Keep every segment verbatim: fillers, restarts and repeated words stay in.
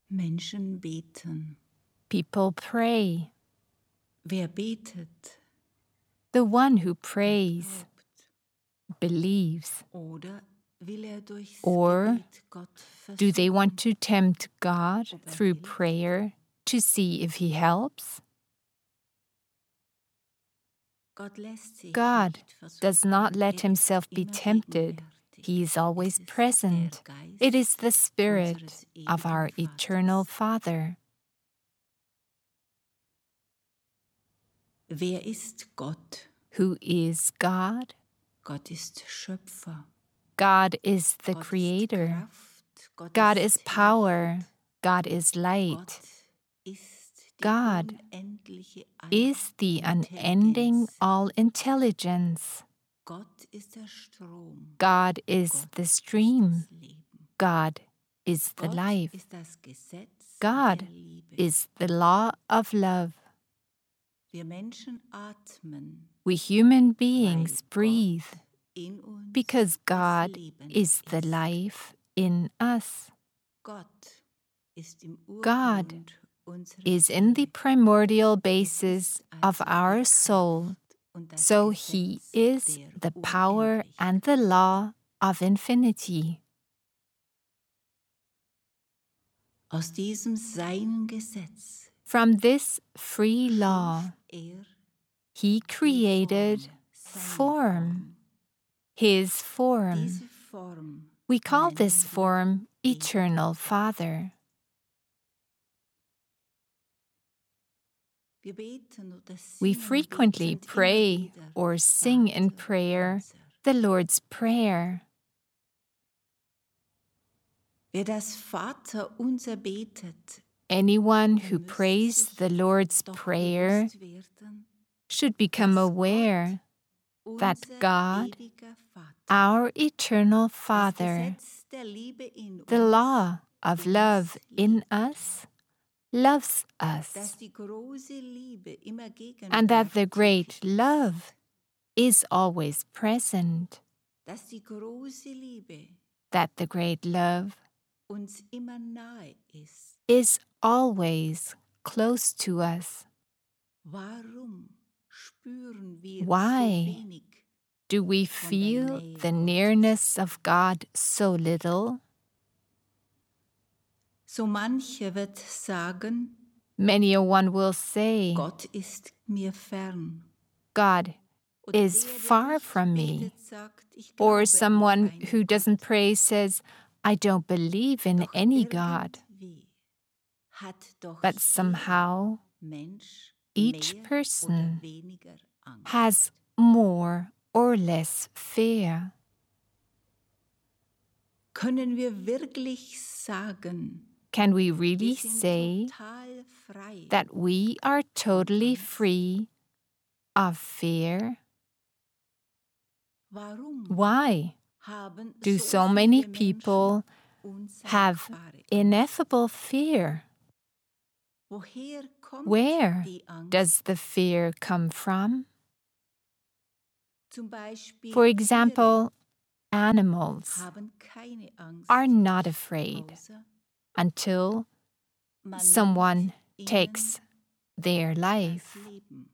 Menschen beten. People pray. Wer betet? The one who prays Glaubt. believes. Oder will er durchs Or Gebet Gott do they want versuchen? to tempt God Ob er through hilft? prayer to see if He helps? Gott lässt sich God nicht versuchen. does not let Er ist Himself be immer tempted. gegenwärtig. He is always Es ist present. der Geist It is the Spirit unseres of our ewigen eternal Vaters. Father. Wer ist Gott? Who is God? Gott ist Schöpfer. God is the Gott ist Creator. Kraft. Gott God ist is power. Licht. God is light. Gott ist die God unendliche is the unending Allintelligenz. all-intelligence. Gott ist der Strom. God is Gott the ist stream. das Leben. God is the Gott life. ist das Gesetz God der Liebe. is the law of love. Wir Menschen atmen, We human weil beings breathe Gott in uns because das God Leben is the ist. life in us. Gott ist im God Urgrund unserer is in the Seele. primordial Er basis ist of also our die soul. Kraft und das So He Gesetz is der the power and the Unendlichkeit. law of infinity. Aus diesem seinen Gesetz From this free law, schuf er He die created Form, seine form, Form. His form. Diese Form We call nennen this wir form Eternal ewigen Father. Wir beten oder We singen frequently betend immer pray wieder, or sing in Vater prayer unser. the Lord's Prayer. Wer das Vater unser betet, Anyone der who müsste prays sich the Lord's doch Prayer bewusst werden, should become dass aware Gott, that unser God, ewiger Vater, our eternal das Father, Gesetz der Liebe in the uns, law of uns love in liebt, us, loves dass us, die große Liebe immer and that the gegenwärtig great ist, love is always present, dass die große Liebe that the great love uns immer nahe ist. is always close to us. Warum spüren wir Why so wenig do we von der feel Nähe the Gottes? nearness of God so little? So mancher wird sagen, Many a one will say, Gott ist mir fern. God Oder is der, der far nicht from me. betet, sagt, ich Or glaube someone an keinen who doesn't Gott. pray says, I don't believe in Doch any God. irgendwie hat doch But jeder somehow Mensch each mehr person oder weniger Angst. has more or less fear. Können wir wirklich sagen, Can we wir really sind say total frei? that we are totally free of fear? Warum Why haben do so so many viele people Menschen have unsagbare ineffable fear? Woher kommt Where die Angst? does the fear come from? Zum Beispiel For example, animals Tiere haben keine Angst, are not afraid außer until man someone nimmt ihnen takes their das life. Leben.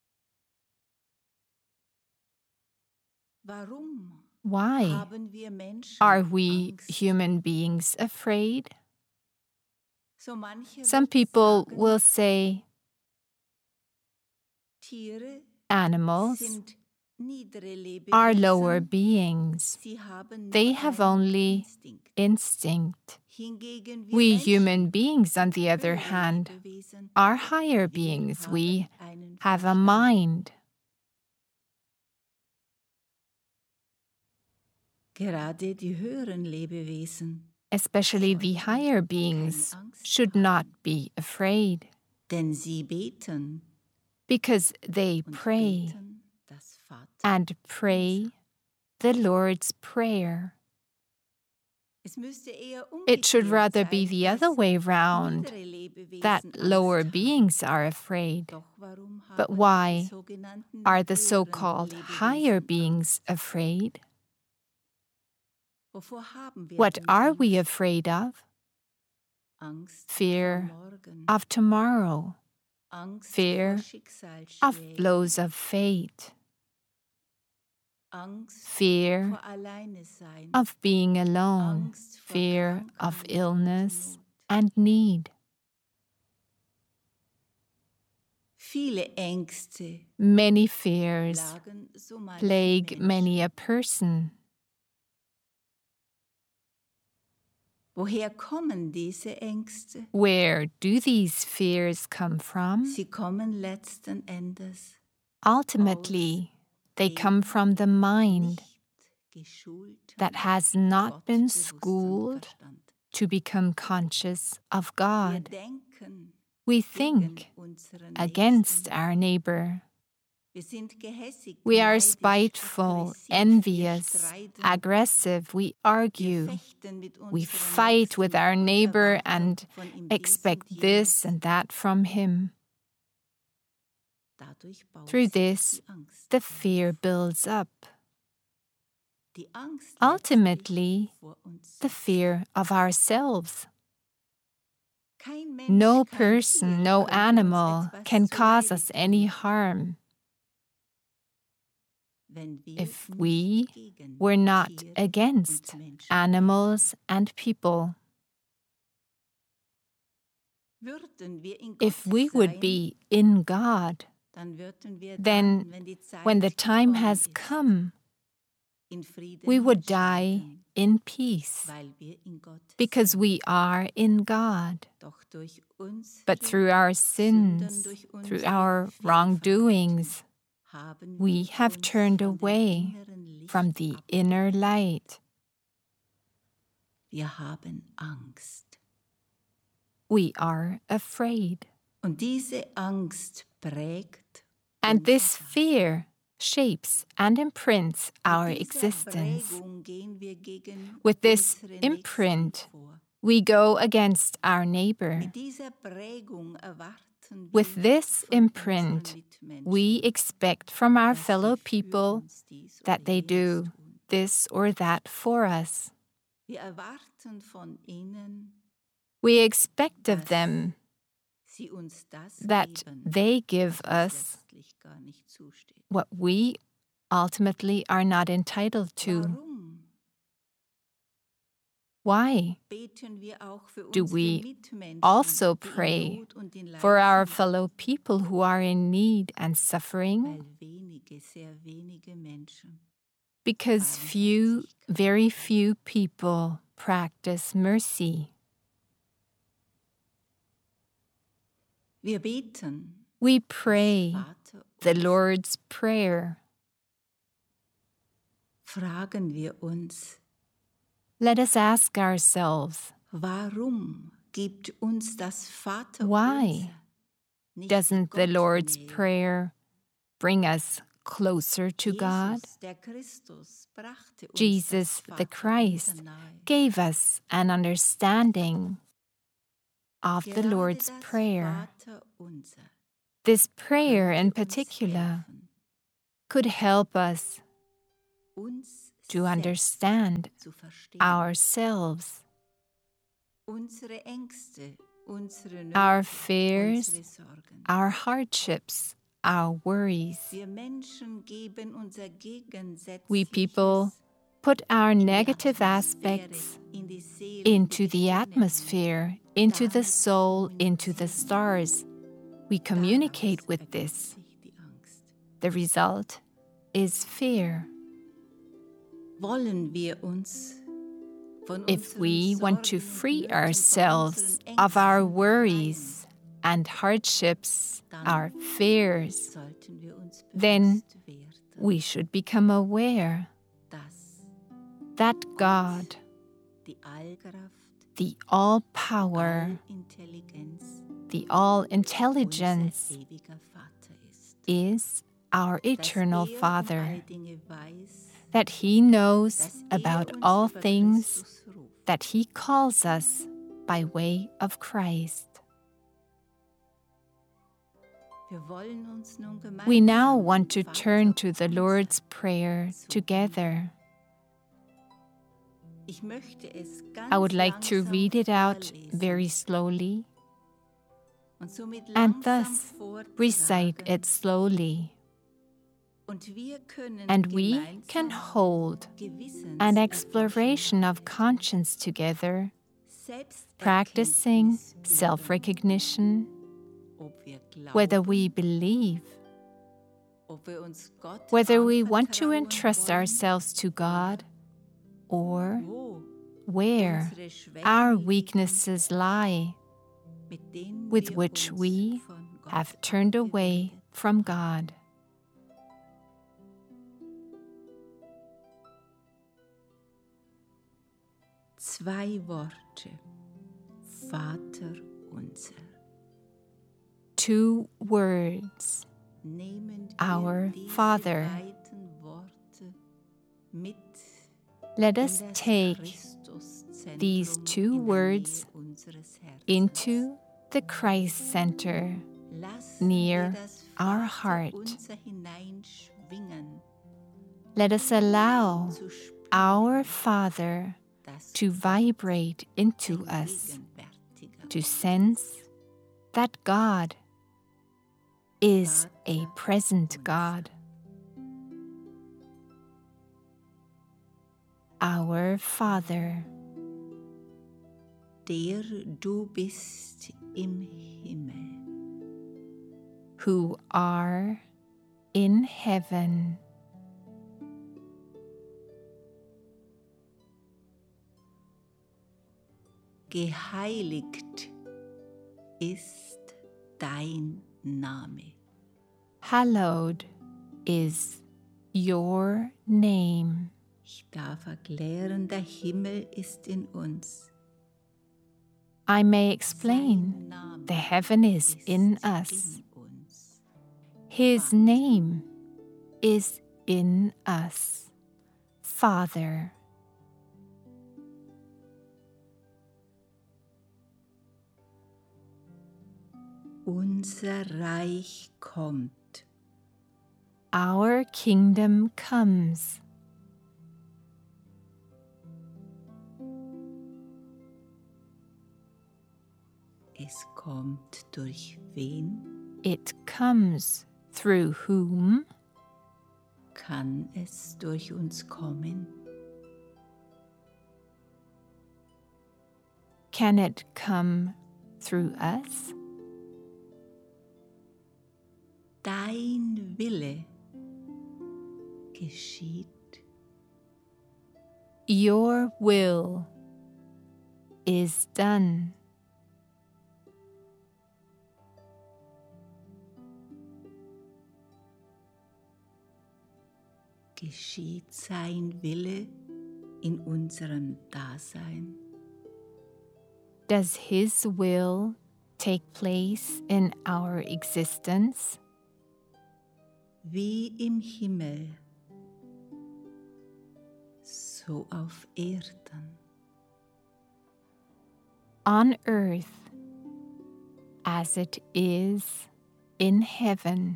Warum Why haben wir Menschen are we Angst? human beings afraid? So manche Some wird people sagen, will say Tiere animals sind niedere Lebewesen. are lower beings. Sie haben nur They have einen only Instinkt. instinct. Hingegen wir We Menschen, human beings, on the other höhere hand, Lebewesen, are higher wir beings. haben We einen have a Verstand. mind. Gerade die höheren Lebewesen, Especially the higher beings should not be afraid denn sie beten because they und pray beten das Vater. and pray the Lord's Prayer. Es müsste eher It should umgekehrt rather be sein, the dass other way round, niedere Lebewesen that Angst lower haben. beings are afraid. Doch warum But haben why die sogenannten are the höheren so-called higher Lebewesen beings Angst? afraid? Wovor haben wir What denn are we Angst? afraid of? Angst fear vor morgen, of tomorrow, Angst fear vor of Schicksalsschlägen, blows of fate, Angst fear vor Alleine sein, of being alone, Angst vor fear of Krankheit illness und Not. and need. Viele Ängste Many fears plagen so manchen plague Menschen. many a person. Woher kommen diese Ängste? Where do these fears come from? Sie kommen letzten Endes Ultimately, they come from the mind nicht geschulten that has not been gottbewussten schooled Verstand. to become conscious of Wir God. denken We gegen think unseren against Nächsten. our neighbor. Wir sind gehässig, We are neidisch, spiteful, aggressiv, envious, wir streiten, aggressive, we wir argue, fechten mit we unserem fight with Nächsten our und neighbor erwarten and von ihm dies expect und this jenes. and that from him. Dadurch baut Through sich this, die Angst the auf. fear builds up. Die Angst Ultimately, letztlich vor uns the selbst. fear of ourselves. Kein Mensch, No kein person, Tier no könnte uns animal etwas can cause zuleide us any tun, harm wenn wir if nicht we gegen were not Tiere against und Menschen animals and people. wären. Würden wir in If Gott we would sein, be in God, dann würden wir then dann, wenn die Zeit when the time gekommen has ist, come, in Frieden we would die sterben, in peace weil wir in Gott because sind. we are in God. Doch durch unsere But through our Sünden, sins, durch through unsere our Fehlverhalten, wrongdoings, haben we wir have uns turned von dem away inneren Licht from the abgewendet. inner light. Wir haben Angst. We are afraid. Und diese Angst prägt And unser this Sein. fear shapes and imprints our Mit dieser existence. Prägung gehen wir gegen With this unsere Nächsten imprint, vor. we go against our neighbor. Mit dieser Prägung erwarten wir With this von imprint, unseren Mitmenschen, we expect from our dass sie fellow für people uns dies that oder they jenes do tun. this or that for us. Wir erwarten von ihnen, We expect of dass them sie uns das that geben, they give was uns us letztlich gar nicht zusteht. what we ultimately are not entitled to. Warum Why beten wir auch für do unsere we Mitmenschen, also die in pray Not und in Leid for our sind? fellow people who are in need and suffering? Weil wenige, sehr wenige Menschen Because few, very few people practice mercy. Wir beten We das pray Vater the unser. Lord's Prayer. Fragen wir uns, Let us ask ourselves, warum gibt uns das Vater Why unser nicht doesn't the Gott Lord's näher? Prayer bring us closer to God? Jesus, der Christus, brachte uns Jesus, das the Vater Christ, unser nahe. gave us an understanding of the Gerade Lord's das Prayer. Vater unser This prayer könnte in uns particular helfen, could help us uns to selbst understand zu verstehen. ourselves, Unsere Ängste, unsere Nöte, our fears, unsere Sorgen. our hardships, our worries. Wir Menschen geben unser Gegensätzliches We people put our in die negative Atmosphäre, aspects in die Seelen, into in die the Sterne. atmosphere, into the Damit soul, into the kommunizieren. stars. We communicate Daraus with ergibt this. sich die Angst. The result is fear. Wollen wir uns von If unseren we want to Sorgen und free Nöten, von ourselves unseren of our Ängsten worries and hardships, Dann our fears, sollten wir uns then bewusst werden, we should become aware dass that God, die Allkraft, the all-power, Allintelligenz the unser all-intelligence, ewiger Vater ist. is our eternal dass er Father, um all Dinge weiß, that He knows dass about er uns all über things, Christus ruft. that He calls us by way of Christ. Wir wollen uns nun We now gemeinsam want to Vater turn to the unser Lord's Prayer zu together. Ich möchte es ganz I would like to langsam read it out vorlesen very slowly und somit and langsam thus recite vortragen. it slowly. Und wir können And we can gemeinsam hold an exploration of conscience together, practicing self-recognition, whether we believe, whether we want to entrust ourselves to God, or where our weaknesses lie, with which we have turned away from God. Zwei Worte, Vater unser. Two words, Nehmen wir Our diese Father. beiden Worte mit Let in us das take Christuszentrum these two in der words Nähe unseres Herzens. into the Christ Center Lassen near wir das our heart. Vaterunser hineinschwingen, Let us allow zu spüren, our Father dass to vibrate into ein us, gegenwärtiger to sense that God is a present God. Our Father, der du bist im Himmel, who are in heaven, geheiligt ist dein Name. hallowed is your name. Ich darf erklären, der Himmel ist in uns. I may explain, Sein Name the heaven is ist in us. in uns. His name is in us. Father. Unser Reich kommt. Our kingdom comes. Es kommt durch wen? It comes through whom? Kann es durch uns kommen? Can it come through us? Dein Wille geschieht. Your will is done. Geschieht sein Wille in unserem Dasein? Does His will take place in our existence? Wie im Himmel, so auf Erden. On earth, as it is in heaven.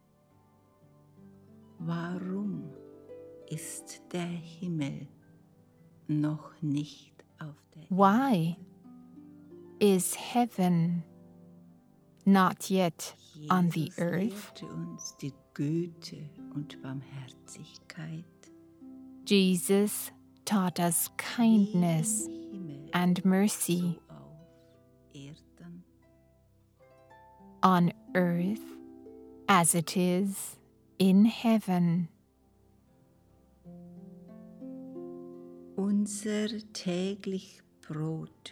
Warum ist der Himmel noch nicht auf der Erde? Why is heaven not yet on the Jesus earth? lehrte uns die Güte und Barmherzigkeit. Jesus taught us kindness Wie im Himmel, and mercy so auf Erden. on earth as it is in heaven. Unser täglich Brot.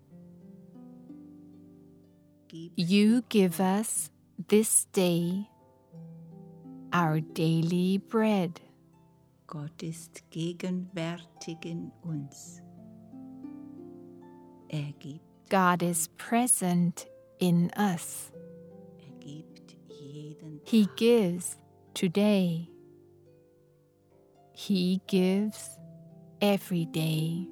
Gib You give us this day our daily bread. Gott ist gegenwärtig in uns. Er gibt, God is present in us. er gibt jeden He Tag. gives today. He gives every day.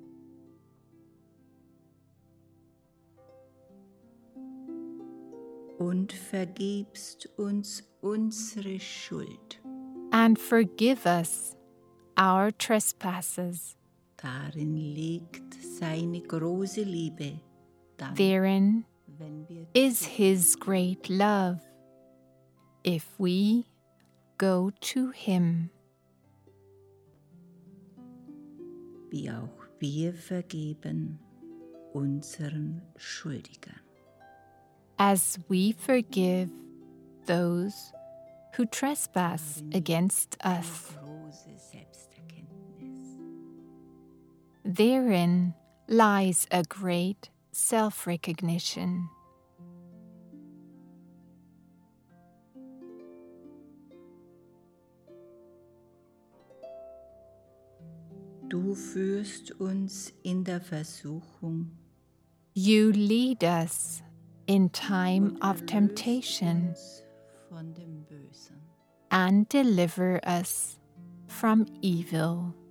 Und vergibst uns unsere Schuld, And forgive us our trespasses, Darin liegt seine große Liebe. Dann, Therein wenn wir is His great love, if we go to Him. Wie auch wir vergeben unseren Schuldigern. As we forgive those who trespass against us. Große Selbsterkenntnis. Therein lies a great self-recognition. Du führst uns in der Versuchung You lead us in time und of erlöst temptation uns von dem Bösen. and deliver us from evil.